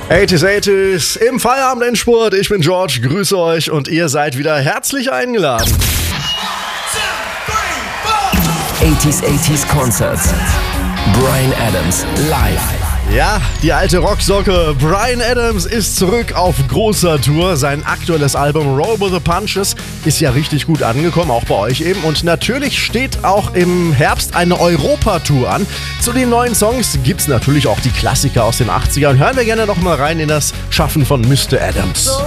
80s im Feierabendendspurt. Ich bin George, grüße euch und ihr seid wieder herzlich eingeladen. 80s Concerts. Bryan Adams live. Ja, die alte Rocksocke Bryan Adams ist zurück auf großer Tour. Sein aktuelles Album Roll with the Punches ist ja richtig gut angekommen, auch bei euch eben. Und natürlich steht auch im Herbst eine Europatour an. Zu den neuen Songs gibt's natürlich auch die Klassiker aus den 80ern. Hören wir gerne noch mal rein in das Schaffen von Mr. Adams.